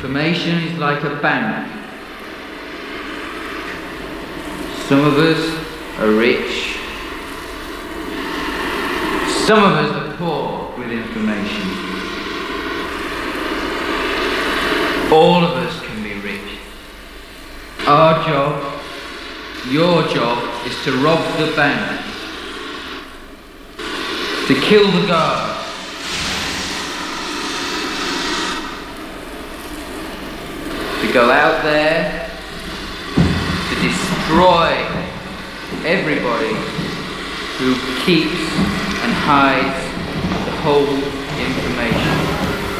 Information is like a bank. Some of us are rich. Some of us are poor with information. All of us can be rich. Our job, your job, is to rob the bank, to kill the guard, to go out there to destroy everybody who keeps and hides the whole information.